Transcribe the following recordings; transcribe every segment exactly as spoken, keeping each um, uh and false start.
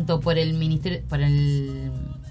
tanto por el ministerio, por el,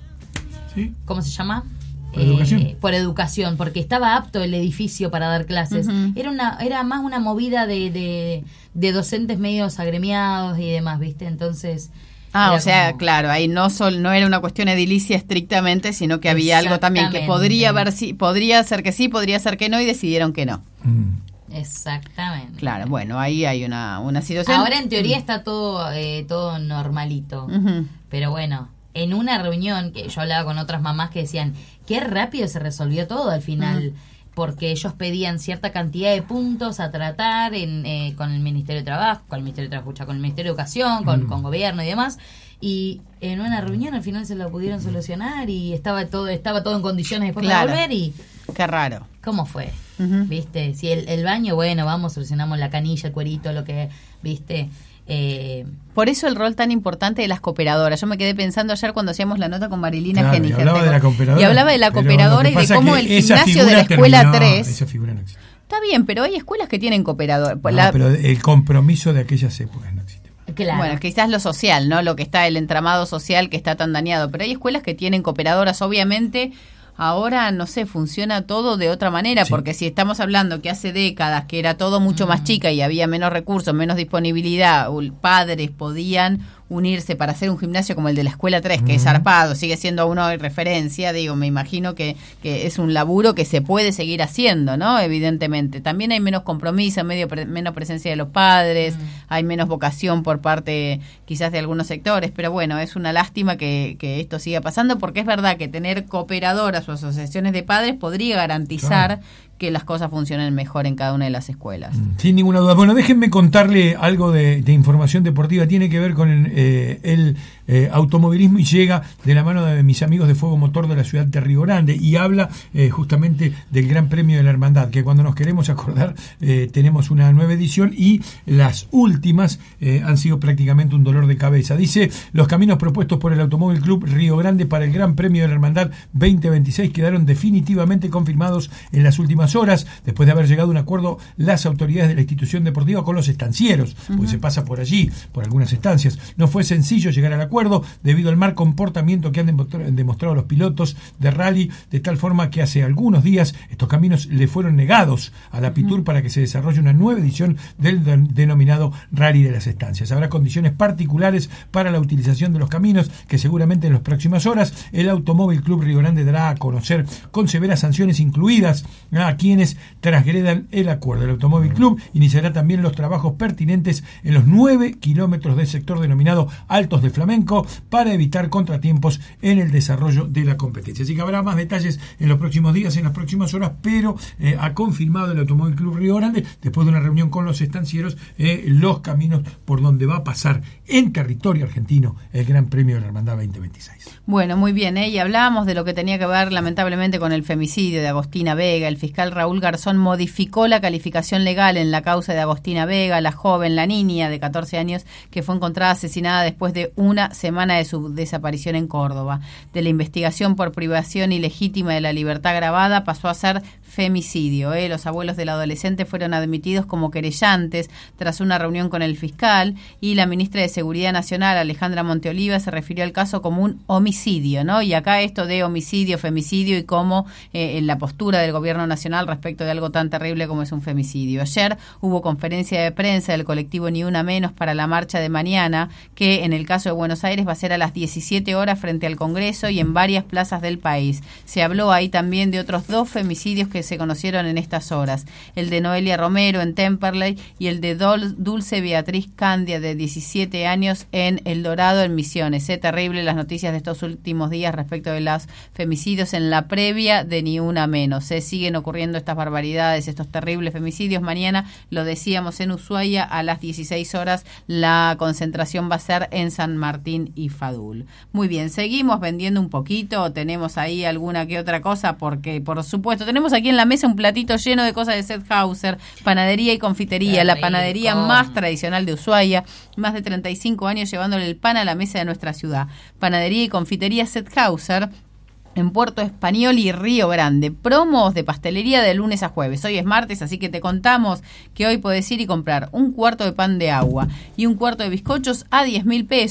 ¿sí? ¿cómo se llama? Por educación. Eh, por educación, porque estaba apto el edificio para dar clases. Uh-huh. Era una, era más una movida de, de, de docentes medios agremiados y demás, ¿viste? Entonces. Ah, o sea, como... claro, ahí no sol, no era una cuestión edilicia estrictamente, sino que había algo también que podría ver si, podría ser que sí, podría ser que no, y decidieron que no. Mm. Exactamente. Claro, bueno, ahí hay una, una situación. Ahora en teoría está todo, eh, todo normalito, uh-huh. pero bueno. En una reunión que yo hablaba con otras mamás que decían, qué rápido se resolvió todo al final, uh-huh. porque ellos pedían cierta cantidad de puntos a tratar en, eh, con el Ministerio de Trabajo, con el Ministerio de Trabajo, con el Ministerio de Educación, con, uh-huh. con gobierno y demás, y en una reunión al final se lo pudieron solucionar y estaba todo estaba todo en condiciones después claro. de volver y... Qué raro. ¿Cómo fue? Uh-huh. ¿Viste? Si el, el baño, bueno, vamos, solucionamos la canilla, el cuerito, lo que... ¿Viste? Eh, Por eso el rol tan importante de las cooperadoras. Yo me quedé pensando ayer cuando hacíamos la nota con Marilina claro, Geniger. Y hablaba de la cooperadora. Y hablaba de la cooperadora y de cómo el gimnasio de la escuela terminó, tres... Esa figura no existe. Está bien, pero hay escuelas que tienen cooperadora. No, la, pero el compromiso de aquellas épocas no existe. Claro. Bueno, quizás lo social, ¿no? Lo que está, el entramado social que está tan dañado. Pero hay escuelas que tienen cooperadoras, obviamente... Ahora, no sé, funciona todo de otra manera, sí. Porque si estamos hablando que hace décadas que era todo mucho mm. más chica y había menos recursos, menos disponibilidad, padres podían unirse para hacer un gimnasio como el de la Escuela tres, que mm. es zarpado, sigue siendo uno de referencia, digo, me imagino que, que es un laburo que se puede seguir haciendo, ¿no? Evidentemente. También hay menos compromiso, medio pre- menos presencia de los padres, mm. hay menos vocación por parte quizás de algunos sectores, pero bueno, es una lástima que, que esto siga pasando, porque es verdad que tener cooperadoras o asociaciones de padres podría garantizar claro. que las cosas funcionen mejor en cada una de las escuelas. Sin ninguna duda. Bueno, déjenme contarle algo de, de información deportiva. Tiene que ver con el, eh, el eh, automovilismo y llega de la mano de mis amigos de Fuego Motor de la ciudad de Río Grande y habla eh, justamente del Gran Premio de la Hermandad, que cuando nos queremos acordar eh, tenemos una nueva edición y las últimas eh, han sido prácticamente un dolor de cabeza. Dice, los caminos propuestos por el Automóvil Club Río Grande para el Gran Premio de la Hermandad veinte veintiséis quedaron definitivamente confirmados en las últimas horas, después de haber llegado a un acuerdo las autoridades de la institución deportiva con los estancieros, uh-huh. porque se pasa por allí, por algunas estancias. No fue sencillo llegar al acuerdo debido al mal comportamiento que han demostrado los pilotos de rally, de tal forma que hace algunos días estos caminos le fueron negados a la Pitur uh-huh. para que se desarrolle una nueva edición del de- denominado Rally de las Estancias. Habrá condiciones particulares para la utilización de los caminos que seguramente en las próximas horas el Automóvil Club Río Grande dará a conocer con severas sanciones incluidas a quienes transgredan el acuerdo. El Automóvil Club iniciará también los trabajos pertinentes en los nueve kilómetros del sector denominado Altos de Flamenco para evitar contratiempos en el desarrollo de la competencia. Así que habrá más detalles en los próximos días, en las próximas horas, pero eh, ha confirmado el Automóvil Club Río Grande, después de una reunión con los estancieros, eh, los caminos por donde va a pasar en territorio argentino el Gran Premio de la Hermandad veinte veintiséis. Bueno, muy bien, ¿eh? Y hablábamos de lo que tenía que ver lamentablemente con el femicidio de Agostina Vega. El fiscal Raúl Garzón modificó la calificación legal en la causa de Agostina Vega, la joven, la niña de catorce años que fue encontrada asesinada después de una semana de su desaparición en Córdoba. De la investigación por privación ilegítima de la libertad agravada pasó a ser femicidio. ¿eh? Los abuelos del adolescente fueron admitidos como querellantes tras una reunión con el fiscal y la ministra de Seguridad Nacional, Alejandra Monteoliva, se refirió al caso como un homicidio, ¿no? Y acá esto de homicidio, femicidio y cómo eh, en la postura del gobierno nacional respecto de algo tan terrible como es un femicidio. Ayer hubo conferencia de prensa del colectivo Ni Una Menos para la marcha de mañana, que en el caso de Buenos Aires va a ser a las diecisiete horas frente al Congreso y en varias plazas del país. Se habló ahí también de otros dos femicidios que se conocieron en estas horas, el de Noelia Romero en Temperley y el de Dol- Dulce Beatriz Candia, de diecisiete años, en El Dorado, en Misiones. Es terrible las noticias de estos últimos días respecto de los femicidios en la previa de Ni Una Menos. Se siguen ocurriendo estas barbaridades, estos terribles femicidios. Mañana, lo decíamos, en Ushuaia a las dieciséis horas la concentración va a ser en San Martín y Fadul. Muy bien, seguimos vendiendo un poquito, tenemos ahí alguna que otra cosa, porque por supuesto tenemos aquí en la mesa un platito lleno de cosas de Sethauser, panadería y confitería, la panadería más tradicional de Ushuaia, más de treinta y cinco años llevándole el pan a la mesa de nuestra ciudad. Panadería y confitería Sethauser en Puerto Español y Río Grande. Promos de pastelería de lunes a jueves. Hoy es martes, así que te contamos que hoy podés ir y comprar un cuarto de pan de agua y un cuarto de bizcochos a diez mil pesos,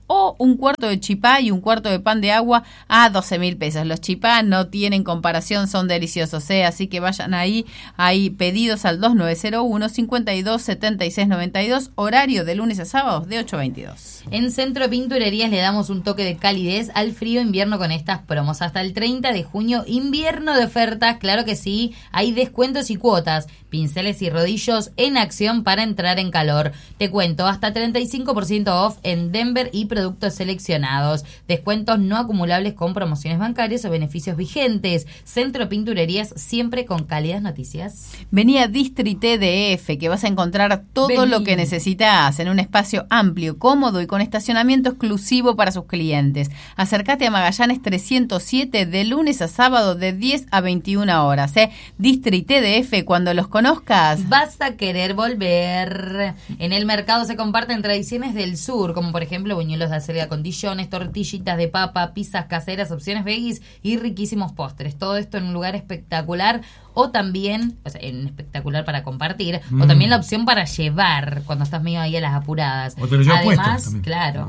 o un cuarto de chipá y un cuarto de pan de agua a doce mil pesos. Los chipá no tienen comparación, son deliciosos, ¿eh? Así que vayan ahí, hay pedidos al dos nueve cero uno, cincuenta y dos, setenta y seis noventa y dos, horario de lunes a sábados de ocho a veintidós. En Centro Pinturerías le damos un toque de calidez al frío invierno con estas promos. Hasta el treinta de junio, invierno de ofertas, claro que sí, hay descuentos y cuotas, pinceles y rodillos en acción para entrar en calor. Te cuento, hasta treinta y cinco por ciento off en Denver y productos seleccionados. Descuentos no acumulables con promociones bancarias o beneficios vigentes. Centro Pinturerías, siempre con cálidas noticias. Vení a District T D F, que vas a encontrar todo Vení. lo que necesitas en un espacio amplio, cómodo y con estacionamiento exclusivo para sus clientes. Acércate a Magallanes trescientos siete de lunes a sábado de diez a veintiuna horas. ¿eh? District T D F, cuando los conozcas vas a querer volver. En el mercado se comparten tradiciones del sur, como por ejemplo buñuelos de acelga con dillones, tortillitas de papa, pizzas caseras, opciones veggies y riquísimos postres. Todo esto en un lugar espectacular, o también, o sea, en espectacular para compartir, mm. o también la opción para llevar cuando estás medio ahí a las apuradas. O te lo llevas Además, puesto también. Claro.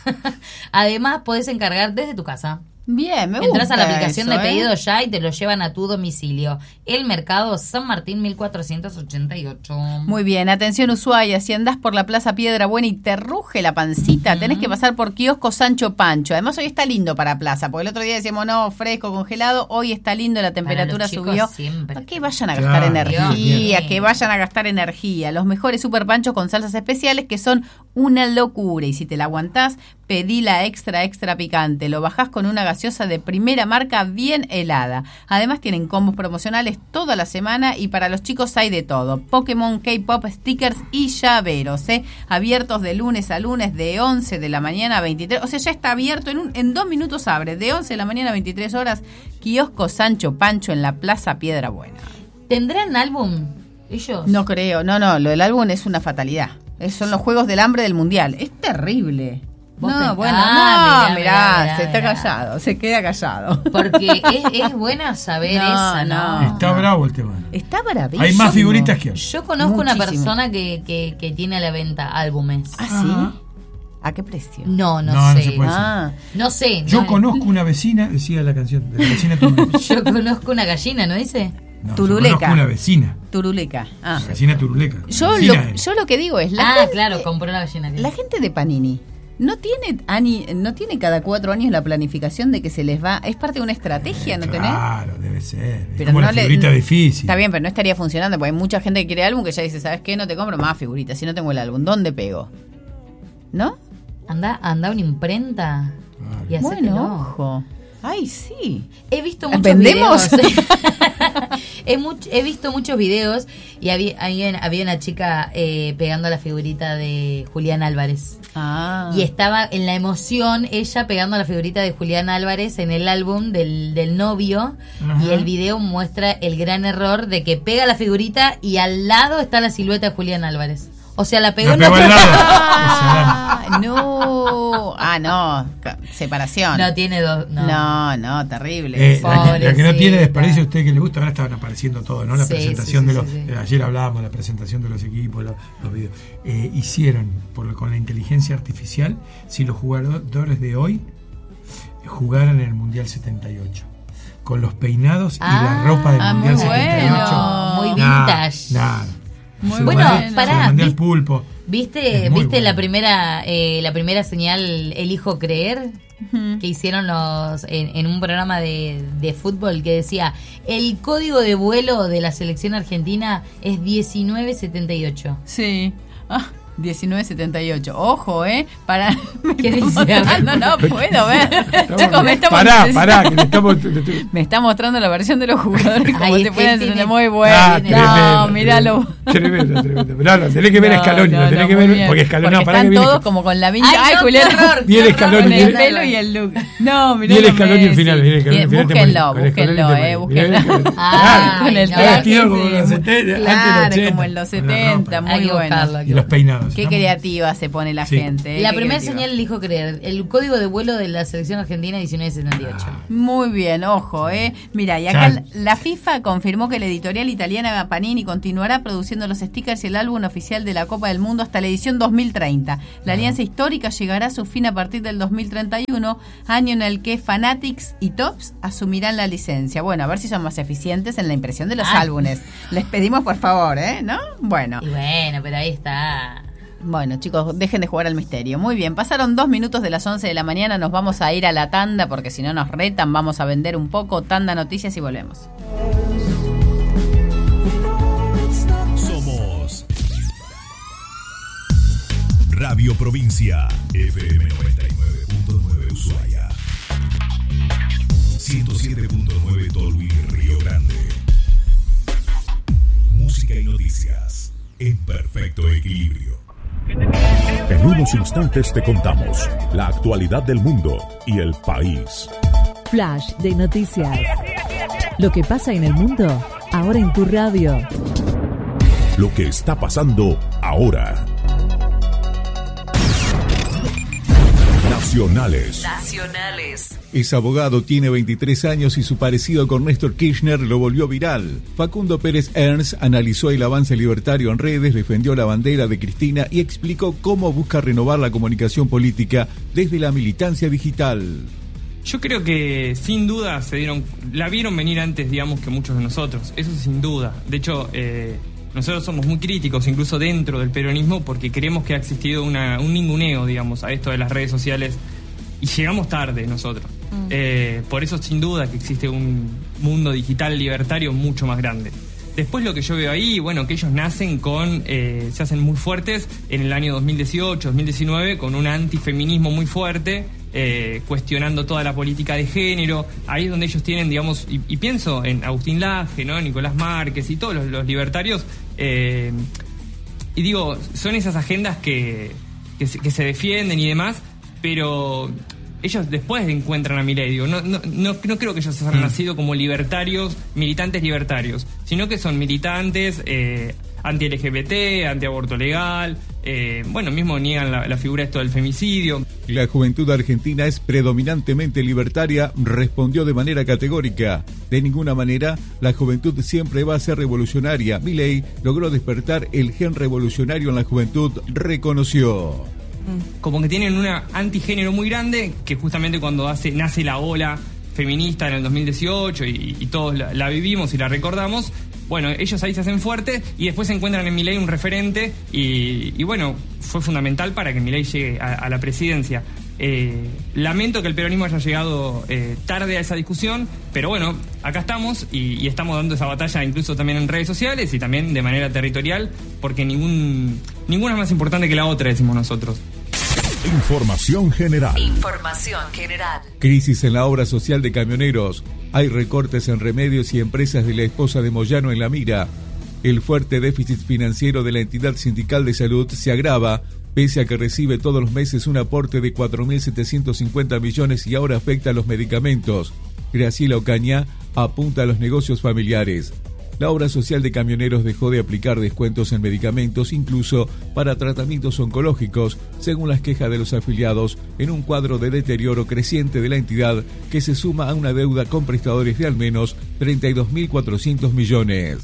Además, podés encargar desde tu casa. Bien, me gusta. Entras a la aplicación eso, de pedido ¿eh? ya y te lo llevan a tu domicilio. El Mercado San Martín mil cuatrocientos ochenta y ocho. Muy bien, atención Ushuaia, si andás por la Plaza Piedra Buena y te ruge la pancita, uh-huh. tenés que pasar por Kiosco Sancho Pancho. Además hoy está lindo para plaza, porque el otro día decíamos no, fresco, congelado, hoy está lindo, la temperatura subió. Siempre. ¿A qué vayan a gastar claro, energía? bien. Que vayan a gastar energía. Los mejores super panchos con salsas especiales que son una locura, y si te la aguantás, pedí la extra extra picante. Lo bajás con una gaseosa de primera marca bien helada. Además tienen combos promocionales toda la semana y para los chicos hay de todo. Pokémon, K-pop, stickers y llaveros. ¿eh? Abiertos de lunes a lunes de once de la mañana a veintitrés. O sea, ya está abierto. En, un, en dos minutos abre. De once de la mañana a veintitrés horas. Kiosco Sancho Pancho en la Plaza Piedra Buena. ¿Tendrán álbum ellos? No creo. No, no. Lo del álbum es una fatalidad. Es, son los Juegos del Hambre del Mundial. Es terrible. ¿Vos No, te... bueno, ah, no, mirá, mirá, mirá, mirá, se está mirá. callado, se queda callado. Porque es, es buena saber No, esa, ¿no? no. Está bravo el tema. Está bravísimo. Hay más figuritas que hay. Yo conozco una Muchísimo. persona que, que, que tiene a la venta álbumes. ¿Ah, Ajá. sí? ¿A qué precio? No, no, No, no sé. se puede Ah, No sé. Yo no- conozco una vecina, decía la canción, de la vecina Turuleca. Yo conozco una gallina, ¿no dice? No, yo Turuleca. conozco una vecina, Turuleca. Ah. la vecina Turuleca. Yo Vecina lo, era. yo lo que digo es, la, Ah, gente, claro, compró una gallina. la gente de Panini no tiene ani- no tiene cada cuatro años la planificación de que se les va, es parte de una estrategia, ¿no tenés? Claro, debe ser. Es Pero como no la le- figurita difícil. Está bien, pero no estaría funcionando porque hay mucha gente que quiere álbum que ya dice, ¿sabes qué? No te compro más figuritas si no tengo el álbum. ¿Dónde pego? ¿No? Anda, anda una imprenta y hacételo. Bueno, ojo. Ay, sí. He visto muchos ¿Vendemos? videos. he, much- he visto muchos videos y había, había, había una chica eh, pegando la figurita de Julián Álvarez. Ah. Y estaba en la emoción ella pegando la figurita de Julián Álvarez en el álbum del, del novio. Ajá. Y el video muestra el gran error de que pega la figurita y al lado está la silueta de Julián Álvarez. O sea, la pegó, La en pegó otro- al lado. Ah, no. Ah, no. Ca- Separación. No tiene dos. No. No, no, terrible. Eh, la, que, la que no Pobrecita. tiene desperdicio, a usted que le gusta, ahora estaban apareciendo todo, ¿no? La Sí, presentación sí, de sí, los. sí, sí. eh, Ayer hablábamos de la presentación de los equipos, los, los videos. Eh, hicieron por, con la inteligencia artificial si los jugadores de hoy jugaran en el Mundial setenta y ocho. Con los peinados y Ah, la ropa del ah, Mundial muy setenta y ocho. bueno. Muy Nah, vintage. nah. Muy Se lo bueno. mandé- Pará, se lo mandé al ¿viste? pulpo. ¿Viste, Es muy ¿viste bueno. la primera eh, la primera señal Elijo Creer? Ujú. Que hicieron los en, en un programa de, de fútbol que decía el código de vuelo de la selección argentina es diecinueve setenta y ocho. Sí. Ah, diecinueve setenta y ocho. Ojo, ¿eh? Para. Me ¿Qué está dice? mostrando, no puedo ver. Chicos, me estamos Pará, necesitando- pará, que le estamos. le estoy- Me está mostrando la versión de los jugadores como Ahí te está, pueden tiene- entender. Muy bueno. Ah, Tiene- no, tremendo, míralo. Tremendo, tremendo. No, no, tenés que ver a No, Scaloni, no, lo tenés no, que muy ver. bien. Porque Scaloni, no, Porque pará están que viene. todos como con la vincha. Ay, Ay, no, Julián. qué horror, Viene qué Scaloni, horror. Con el viene- pelo y el look. No, mirá Viene lo Scaloni al Messi. final, viene Scaloni al Bien, final. te búsquenlo, morís, con búsquenlo, Scaloni te eh, morís. Mirá, búsquenlo. Ah, Con el no. traje, Vestido como sí. en los setenta, antes de los Claro, ochenta, como en los con la setenta, ropa. Hay muy que bueno. buscarlo, hay Y que los peinados. Qué Estamos... creativa se pone la Sí. gente. ¿eh? La Qué primera creativa. señal elijo creer. El código de vuelo de la selección argentina diecinueve setenta y ocho. Muy bien, ojo, ¿eh? Mira, y acá Ya. la FIFA confirmó que la editorial italiana Panini continuará produciendo los stickers y el álbum oficial de la Copa del Mundo hasta la edición dos mil treinta. La alianza histórica llegará a su fin a partir del dos mil treinta y uno, año en el que Fanatics y Topps asumirán la licencia. Bueno, a ver si son más eficientes en la impresión de los Ah. álbumes. Les pedimos por favor, ¿eh? ¿No? Bueno. Y bueno, pero ahí está. Bueno, chicos, dejen de jugar al misterio. Muy bien, pasaron dos minutos de las once de la mañana. Nos vamos a ir a la tanda porque si no nos retan, vamos a vender un poco. Tanda noticias y volvemos. Somos Radio Provincia, F M noventa y nueve punto nueve Ushuaia, ciento siete punto nueve Tolwyn, Río Grande. Música y noticias en perfecto equilibrio. En unos instantes te contamos la actualidad del mundo y el país. Flash de noticias. Lo que pasa en el mundo, ahora en tu radio. Lo que está pasando ahora. Nacionales. Nacionales. Es abogado, tiene veintitrés años y su parecido con Néstor Kirchner lo volvió viral. Facundo Pérez Ernst analizó el avance libertario en redes, defendió la bandera de Cristina y explicó cómo busca renovar la comunicación política desde la militancia digital. Yo creo que sin duda se dieron, la vieron venir antes, digamos, que muchos de nosotros. Eso sin duda. De hecho, eh, nosotros somos muy críticos, incluso dentro del peronismo, porque creemos que ha existido una, un ninguneo, digamos, a esto de las redes sociales. Y llegamos tarde nosotros. Mm. Eh, por eso, sin duda, que existe un mundo digital libertario mucho más grande. Después lo que yo veo ahí, bueno, que ellos nacen con, eh, se hacen muy fuertes en el año dos mil dieciocho, dos mil diecinueve, con un antifeminismo muy fuerte, eh, cuestionando toda la política de género. Ahí es donde ellos tienen, digamos, y, y pienso en Agustín Laje, ¿no? Nicolás Márquez y todos los, los libertarios. Eh, y digo, son esas agendas que, que, se, que se defienden y demás, pero ellos después encuentran a Milei. Digo, no, no, no, no creo que ellos hayan nacido como libertarios, militantes libertarios, sino que son militantes eh, anti-L G B T, anti-aborto legal, eh, bueno, mismo niegan la, la figura esto del femicidio. La juventud argentina es predominantemente libertaria, respondió de manera categórica. De ninguna manera, la juventud siempre va a ser revolucionaria. Milei logró despertar el gen revolucionario en la juventud, reconoció. Como que tienen una antigénero muy grande, que justamente cuando hace nace la ola feminista en el dos mil dieciocho y, y todos la, la vivimos y la recordamos, bueno, ellos ahí se hacen fuertes y después se encuentran en Milei un referente y, y bueno, fue fundamental para que Milei llegue a, a la presidencia. Eh, lamento que el peronismo haya llegado eh, tarde a esa discusión, pero bueno, acá estamos y, y estamos dando esa batalla incluso también en redes sociales y también de manera territorial, porque ningún, ninguna es más importante que la otra, decimos nosotros. Información general. Información general. Crisis en la obra social de camioneros. Hay recortes en remedios y empresas de la esposa de Moyano en la mira. El fuerte déficit financiero de la entidad sindical de salud se agrava, pese a que recibe todos los meses un aporte de cuatro mil setecientos cincuenta millones y ahora afecta a los medicamentos. Graciela Ocaña apunta a los negocios familiares. La obra social de camioneros dejó de aplicar descuentos en medicamentos, incluso para tratamientos oncológicos, según las quejas de los afiliados, en un cuadro de deterioro creciente de la entidad que se suma a una deuda con prestadores de al menos treinta y dos mil cuatrocientos millones.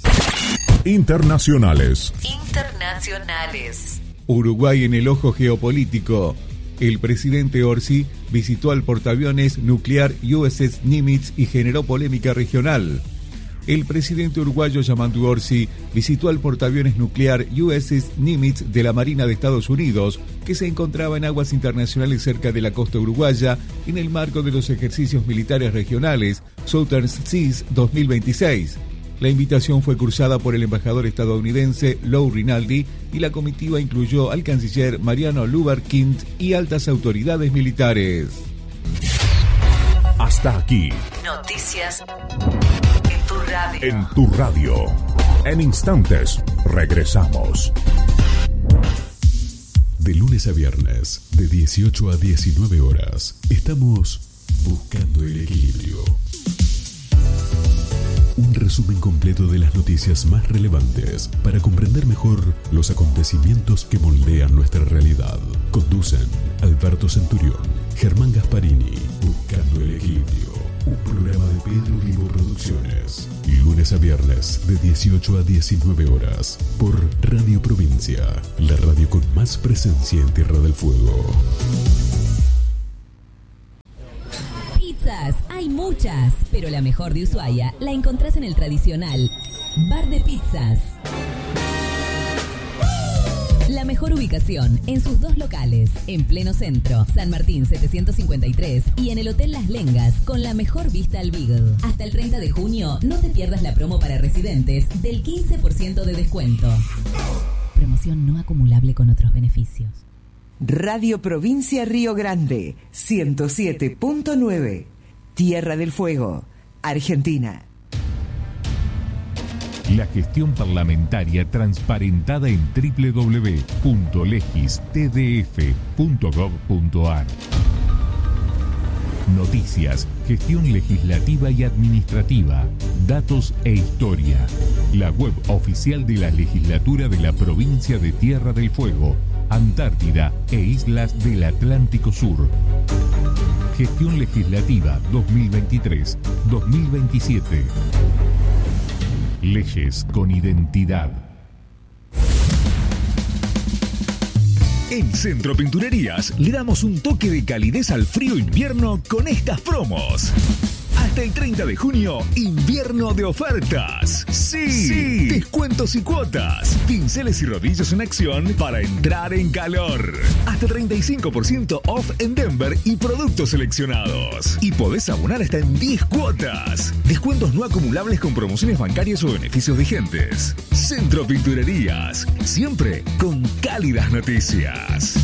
Internacionales. Internacionales. Uruguay en el ojo geopolítico. El presidente Orsi visitó al portaaviones nuclear U S S Nimitz y generó polémica regional. El presidente uruguayo Yamandu Orsi visitó al portaaviones nuclear U S S Nimitz de la Marina de Estados Unidos, que se encontraba en aguas internacionales cerca de la costa uruguaya en el marco de los ejercicios militares regionales Southern Seas dos mil veintiséis. La invitación fue cursada por el embajador estadounidense Lou Rinaldi y la comitiva incluyó al canciller Mariano Lubarkind y altas autoridades militares. Hasta aquí. Noticias en tu radio. En tu radio. En instantes, regresamos. De lunes a viernes, de dieciocho a diecinueve horas, estamos buscando el equilibrio. Un resumen completo de las noticias más relevantes para comprender mejor los acontecimientos que moldean nuestra realidad. Conducen Alberto Centurión, Germán Gasparini, Buscando el Equilibrio. Un programa de Pedro Vivo Producciones. Lunes a viernes de dieciocho a diecinueve horas por Radio Provincia, la radio con más presencia en Tierra del Fuego. Pizzas, hay muchas, pero la mejor de Ushuaia la encontrás en el tradicional Bar de Pizzas. La mejor ubicación en sus dos locales, en pleno centro, San Martín setecientos cincuenta y tres y en el Hotel Las Lengas, con la mejor vista al Beagle. Hasta el treinta de junio, no te pierdas la promo para residentes del quince por ciento de descuento. Promoción no acumulable con otros beneficios. Radio Provincia Río Grande, ciento siete punto nueve, Tierra del Fuego, Argentina. La gestión parlamentaria transparentada en doble u doble u doble u punto legis t d f punto gov punto a r. Noticias, gestión legislativa y administrativa, datos e historia. La web oficial de la legislatura de la provincia de Tierra del Fuego, Antártida e Islas del Atlántico Sur. Gestión legislativa dos mil veintitrés dos mil veintisiete. Leyes con identidad. En Centro Pinturerías le damos un toque de calidez al frío invierno con estas promos. Hasta el treinta de junio, invierno de ofertas. Sí, sí, descuentos y cuotas. Pinceles y rodillos en acción para entrar en calor. Hasta treinta y cinco por ciento off en Denver y productos seleccionados. Y podés abonar hasta en diez cuotas. Descuentos no acumulables con promociones bancarias o beneficios vigentes. Centro Pinturerías, siempre con cálidas noticias.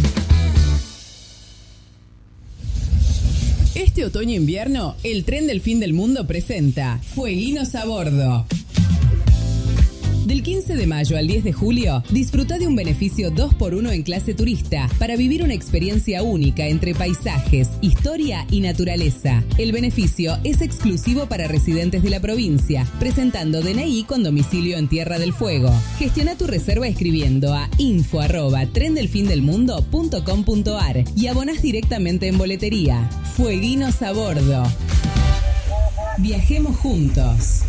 Este otoño-invierno, el tren del fin del mundo presenta Fueguinos a Bordo. Del quince de mayo al diez de julio, disfruta de un beneficio dos por uno en clase turista para vivir una experiencia única entre paisajes, historia y naturaleza. El beneficio es exclusivo para residentes de la provincia, presentando D N I con domicilio en Tierra del Fuego. Gestiona tu reserva escribiendo a info arroba tren del fin del mundo punto com punto a r y abonás directamente en boletería. Fueguinos a Bordo. Viajemos juntos.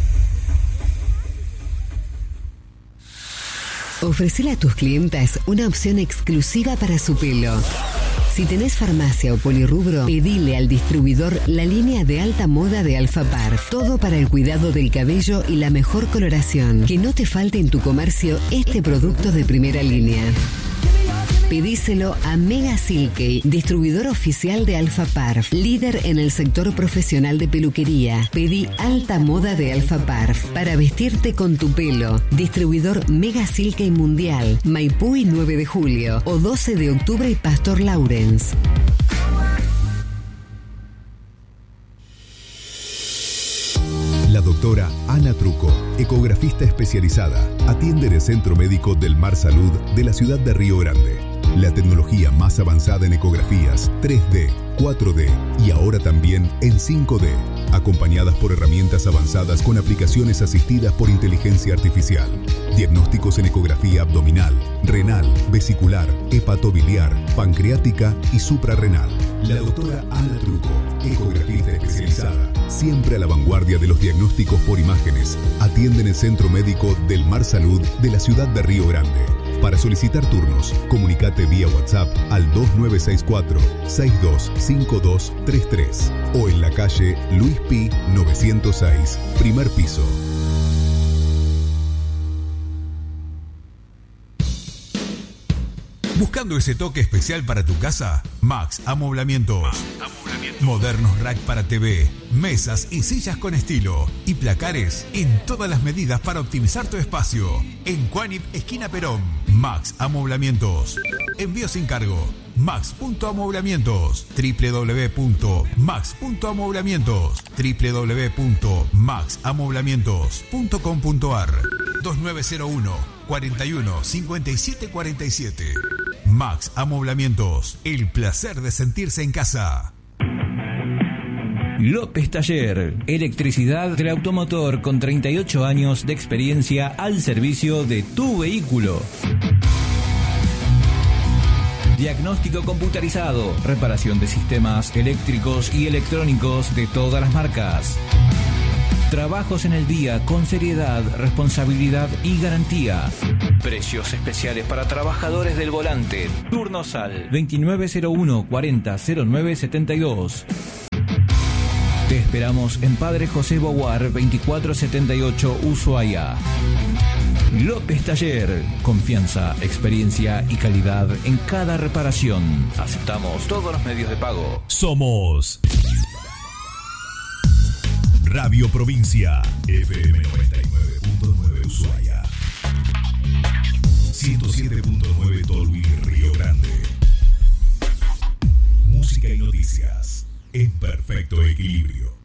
Ofrecele a tus clientas una opción exclusiva para su pelo. Si tenés farmacia o polirrubro, pedile al distribuidor la línea de alta moda de Alfa Parf. Todo para el cuidado del cabello y la mejor coloración. Que no te falte en tu comercio este producto de primera línea. Pedíselo a Mega Silkey, distribuidor oficial de Alfa Parf, líder en el sector profesional de peluquería. Pedí alta moda de Alfa Parf para vestirte con tu pelo. Distribuidor Mega Silkey Mundial, Maipú y nueve de julio, o doce de octubre y Pastor Lawrence. La doctora Ana Truco, ecografista especializada, atiende en el Centro Médico del Mar Salud de la ciudad de Río Grande. La tecnología más avanzada en ecografías tres D, cuatro D y ahora también en cinco D, acompañadas por herramientas avanzadas con aplicaciones asistidas por inteligencia artificial. Diagnósticos en ecografía abdominal, renal, vesicular, hepatobiliar, pancreática y suprarrenal. La doctora Ana Truco, ecografista especializada, siempre a la vanguardia de los diagnósticos por imágenes, atiende en el Centro Médico del Mar Salud de la ciudad de Río Grande. Para solicitar turnos, comunicate vía WhatsApp al dos nueve seis cuatro, seis dos cinco dos tres tres o en la calle Luis Pi novecientos seis, primer piso. ¿Buscando ese toque especial para tu casa? Max Amoblamientos. Max Amoblamientos. Modernos rack para T V, mesas y sillas con estilo y placares en todas las medidas para optimizar tu espacio. En Cuanip, esquina Perón. Max Amoblamientos. Envío sin cargo. Max punto amoblamientos. doble u doble u doble u punto max punto amoblamientos. doble u doble u doble u punto max amoblamientos punto com punto a r. dos nueve cero uno, cuatro uno, cinco siete cuatro siete. Max Amoblamientos. El placer de sentirse en casa. López Taller, electricidad del automotor con treinta y ocho años de experiencia al servicio de tu vehículo. Diagnóstico computarizado, reparación de sistemas eléctricos y electrónicos de todas las marcas. Trabajos en el día con seriedad, responsabilidad y garantía. Precios especiales para trabajadores del volante. Turnos al veintinueve cero uno cuarenta cero nueve setenta y dos. Te esperamos en Padre José Boguar veinticuatro setenta y ocho, Ushuaia. López Taller. Confianza, experiencia y calidad en cada reparación. Aceptamos todos los medios de pago. Somos Radio Provincia, F M noventa y nueve punto nueve Ushuaia, ciento siete punto nueve Tolwyn, Río Grande. Música y noticias en perfecto equilibrio.